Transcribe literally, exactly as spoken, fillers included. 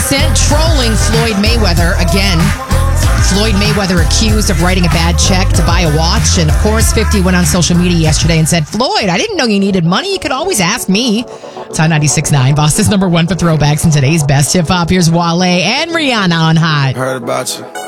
sent trolling Floyd Mayweather again. Floyd Mayweather accused of writing a bad check to buy a watch. And of course, fifty went on social media yesterday and said, Floyd, I didn't know you needed money. You could always ask me. It's on ninety-six point nine. Boston's number one for throwbacks in today's best hip hop. Here's Wale and Rihanna on Hot. Heard about you.